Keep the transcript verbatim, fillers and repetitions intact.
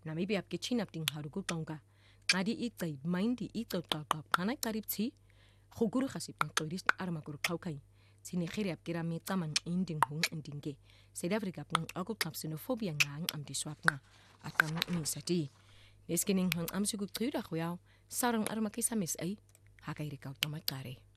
Namibia kitchen up ding harugu tonga. Ngadi itai mindi ito tapa kana karipti. Huguru hasip ng toiris armagur kaukai. Si Nigeria kira meta man inding hung indinge. South Africa pang aku tap xenophobia ngang am di swap na. Atang misati. Neskining hang am sugu tuda huyao. Sarang armakisa mis ay. Hakai rikaw tamakare.